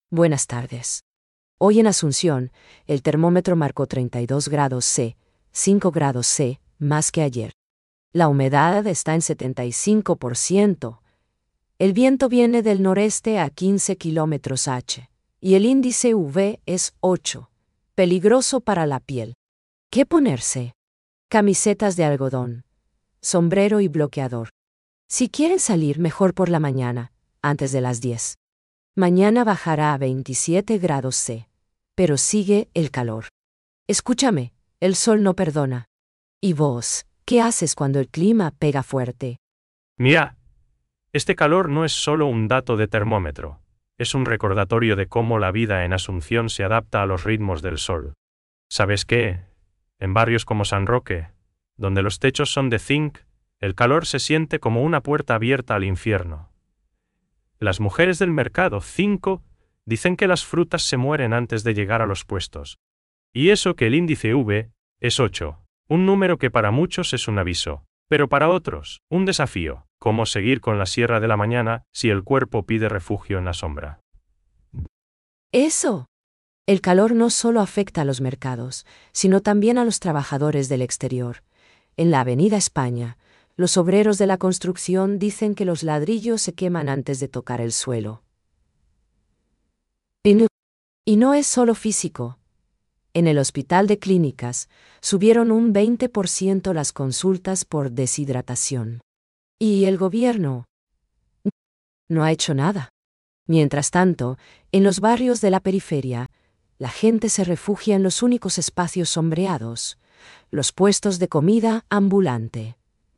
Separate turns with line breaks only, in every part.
Buenas tardes. Hoy en Asunción, el termómetro marcó 32 grados C, 5 grados C, más que ayer. La humedad está en 75%. El viento viene del noreste a 15 kilómetros h, y el índice UV es 8. Peligroso para la piel. ¿Qué ponerse? Camisetas de algodón, sombrero y bloqueador. Si quieren salir, mejor por la mañana, antes de las 10. Mañana bajará a 27 grados C, pero sigue el calor. Escúchame, el sol no perdona. ¿Y vos, qué haces cuando el clima pega fuerte?
Mira, este calor no es solo un dato de termómetro, es un recordatorio de cómo la vida en Asunción se adapta a los ritmos del sol. ¿Sabes qué? En barrios como San Roque, donde los techos son de zinc, el calor se siente como una puerta abierta al infierno. Las mujeres del mercado 5 dicen que las frutas se mueren antes de llegar a los puestos. Y eso que el índice V es 8, un número que para muchos es un aviso, pero para otros, un desafío. ¿Cómo seguir con la sierra de la mañana si el cuerpo pide refugio en la sombra?
Eso. El calor no solo afecta a los mercados, sino también a los trabajadores del exterior. En la Avenida España, los obreros de la construcción dicen que los ladrillos se queman antes de tocar el suelo. Y no es solo físico. En el Hospital de Clínicas, subieron un 20% las consultas por deshidratación. ¿Y el gobierno? No ha hecho nada. Mientras tanto, en los barrios de la periferia, la gente se refugia en los únicos espacios sombreados, los puestos de comida ambulante.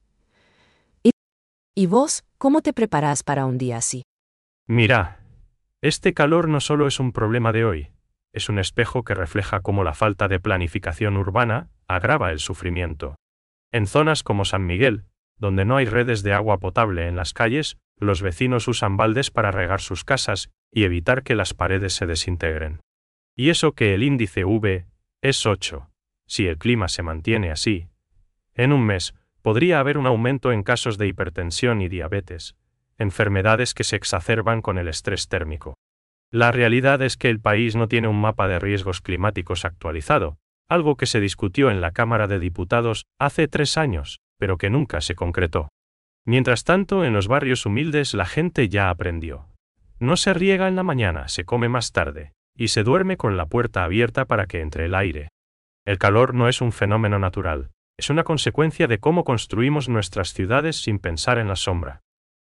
¿Y vos, cómo te preparás para un día así?
Mira, este calor no solo es un problema de hoy, es un espejo que refleja cómo la falta de planificación urbana agrava el sufrimiento. En zonas como San Miguel, donde no hay redes de agua potable en las calles, los vecinos usan baldes para regar sus casas y evitar que las paredes se desintegren. Y eso que el índice V es 8. Si el clima se mantiene así, en un mes podría haber un aumento en casos de hipertensión y diabetes, enfermedades que se exacerban con el estrés térmico. La realidad es que el país no tiene un mapa de riesgos climáticos actualizado, algo que se discutió en la Cámara de Diputados hace 3 años, pero que nunca se concretó. Mientras tanto, en los barrios humildes la gente ya aprendió. No se riega en la mañana, se come más tarde, y se duerme con la puerta abierta para que entre el aire. El calor no es un fenómeno natural, es una consecuencia de cómo construimos nuestras ciudades sin pensar en la sombra.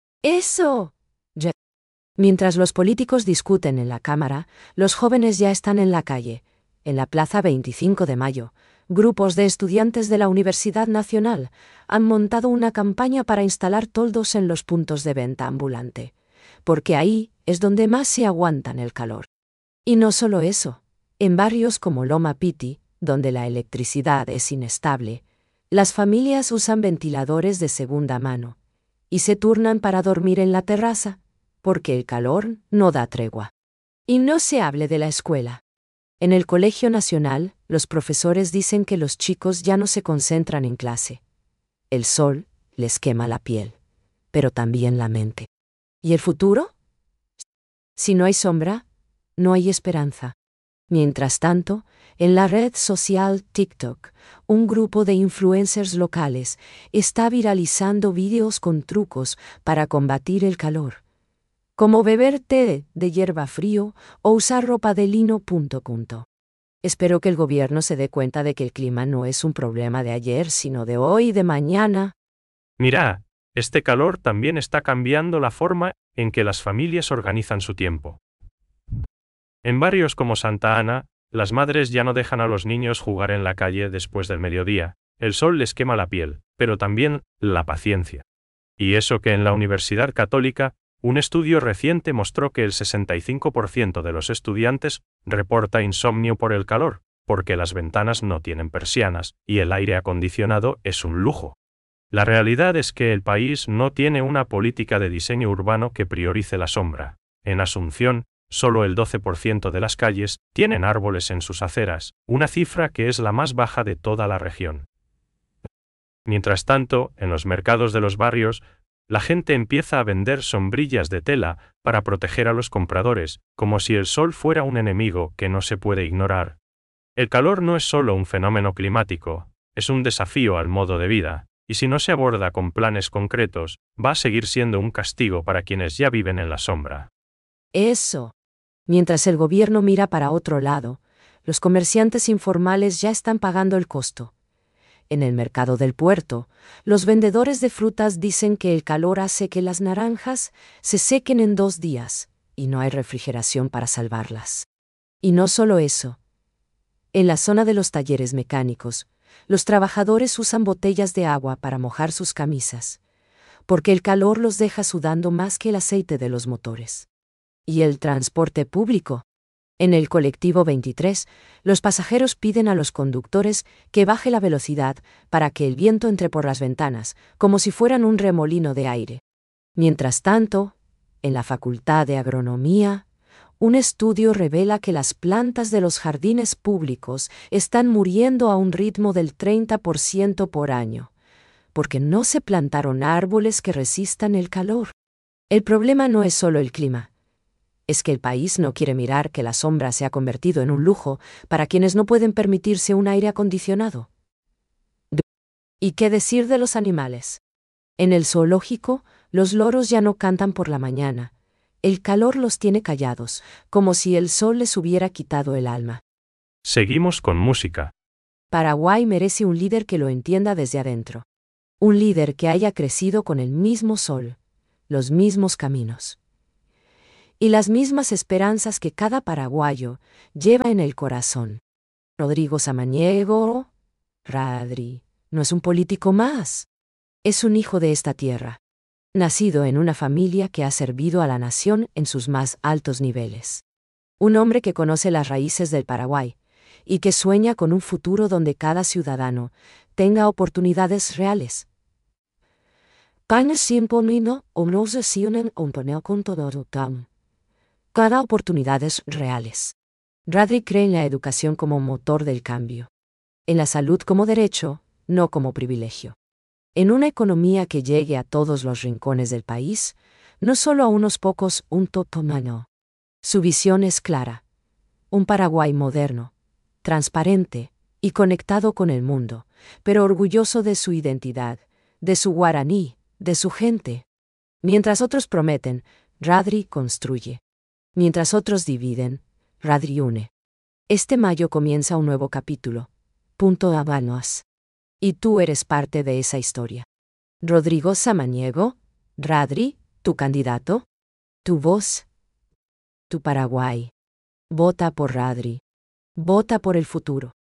¡Eso! Mientras los políticos discuten en la Cámara, los jóvenes ya están en la calle. En la Plaza 25 de Mayo, grupos de estudiantes de la Universidad Nacional han montado una campaña para instalar toldos en los puntos de venta ambulante, porque ahí es donde más se aguantan el calor. Y no solo eso, en barrios como Loma Pitti, donde la electricidad es inestable, las familias usan ventiladores de segunda mano y se turnan para dormir en la terraza, porque el calor no da tregua. Y no se hable de la escuela. En el Colegio Nacional, los profesores dicen que los chicos ya no se concentran en clase. El sol les quema la piel, pero también la mente. ¿Y el futuro? Si no hay sombra, no hay esperanza. Mientras tanto, en la red social TikTok, un grupo de influencers locales está viralizando vídeos con trucos para combatir el calor, como beber té de hierba frío o usar ropa de lino. Espero que el gobierno se dé cuenta de que el clima no es un problema de ayer, sino de hoy y de mañana.
Mira, este calor también está cambiando la forma en que las familias organizan su tiempo. En barrios como Santa Ana, las madres ya no dejan a los niños jugar en la calle después del mediodía. El sol les quema la piel, pero también la paciencia. Y eso que en la Universidad Católica, un estudio reciente mostró que el 65% de los estudiantes reporta insomnio por el calor, porque las ventanas no tienen persianas y el aire acondicionado es un lujo. La realidad es que el país no tiene una política de diseño urbano que priorice la sombra. En Asunción, solo el 12% de las calles tienen árboles en sus aceras, una cifra que es la más baja de toda la región. Mientras tanto, en los mercados de los barrios, La gente empieza a vender sombrillas de tela para proteger a los compradores, como si el sol fuera un enemigo que no se puede ignorar. El calor no es solo un fenómeno climático, es un desafío al modo de vida, y si no se aborda con planes concretos, va a seguir siendo un castigo para quienes ya viven en la sombra.
Eso. Mientras el gobierno mira para otro lado, los comerciantes informales ya están pagando el costo. En el mercado del puerto, los vendedores de frutas dicen que el calor hace que las naranjas se sequen en 2 días, y no hay refrigeración para salvarlas. Y no solo eso. En la zona de los talleres mecánicos, los trabajadores usan botellas de agua para mojar sus camisas, porque el calor los deja sudando más que el aceite de los motores. Y el transporte público. En el colectivo 23, los pasajeros piden a los conductores que baje la velocidad para que el viento entre por las ventanas, como si fueran un remolino de aire. Mientras tanto, en la Facultad de Agronomía, un estudio revela que las plantas de los jardines públicos están muriendo a un ritmo del 30% por año, porque no se plantaron árboles que resistan el calor. El problema no es solo el clima. Es que el país no quiere mirar que la sombra se ha convertido en un lujo para quienes no pueden permitirse un aire acondicionado. ¿Y qué decir de los animales? En el zoológico, los loros ya no cantan por la mañana. El calor los tiene callados, como si el sol les hubiera quitado el alma.
Seguimos con música.
Paraguay merece un líder que lo entienda desde adentro. Un líder que haya crecido con el mismo sol, los mismos caminos y las mismas esperanzas que cada paraguayo lleva en el corazón. Rodrigo Samaniego, Radri, no es un político más. Es un hijo de esta tierra, nacido en una familia que ha servido a la nación en sus más altos niveles. Un hombre que conoce las raíces del Paraguay y que sueña con un futuro donde cada ciudadano tenga oportunidades reales. Cada oportunidades reales. Radri cree en la educación como motor del cambio. En la salud como derecho, no como privilegio. En una economía que llegue a todos los rincones del país, no solo a unos pocos, un totomano. Su visión es clara. Un Paraguay moderno, transparente y conectado con el mundo, pero orgulloso de su identidad, de su guaraní, de su gente. Mientras otros prometen, Radri construye. Mientras otros dividen, Radri une. Este mayo comienza un nuevo capítulo. Punto Habanos. Y tú eres parte de esa historia. Rodrigo Samaniego, Radri, tu candidato, tu voz, tu Paraguay. Vota por Radri. Vota por el futuro.